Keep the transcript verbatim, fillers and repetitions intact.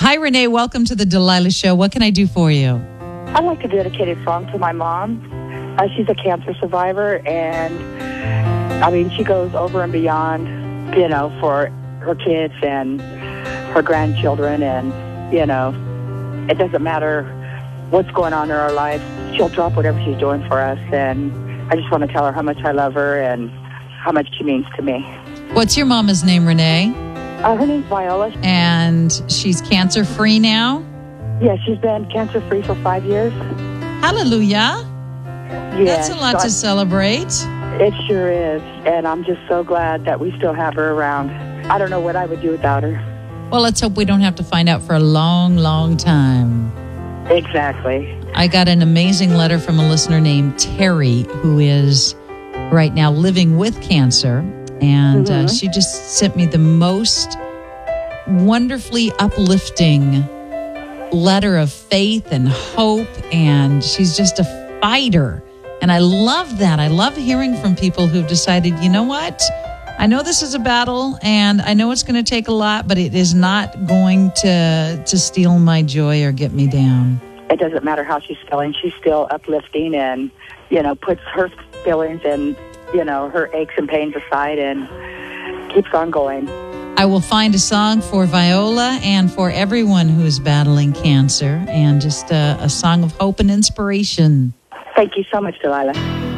Hi, Renee. Welcome to the Delilah Show. What can I do for you? I'd like to dedicate a song to my mom. Uh, she's a cancer survivor, and I mean, she goes over and beyond, you know, for her kids and her grandchildren, and, you know, it doesn't matter what's going on in our life. She'll drop whatever she's doing for us, and I just want to tell her how much I love her and how much she means to me. What's your mama's name, Renee? Uh, her name's Viola. And she's cancer-free now? Yeah, she's been cancer-free for five years. Hallelujah. Yes, That's a lot so to celebrate. It sure is, and I'm just so glad that we still have her around. I don't know what I would do without her. Well, let's hope we don't have to find out for a long, long time. Exactly. I got an amazing letter from a listener named Terry, who is right now living with cancer. And mm-hmm. uh, she just sent me the most wonderfully uplifting letter of faith and hope. And she's just a fighter. And I love that. I love hearing from people who've decided, you know what? I know this is a battle, and I know it's going to take a lot, but it is not going to to steal my joy or get me down. It doesn't matter how she's feeling. She's still uplifting and, you know, puts her feelings and, you know, her aches and pains aside and keeps on going. I will find a song for Viola and for everyone who is battling cancer, and just a, a song of hope and inspiration. Thank you so much, Delilah.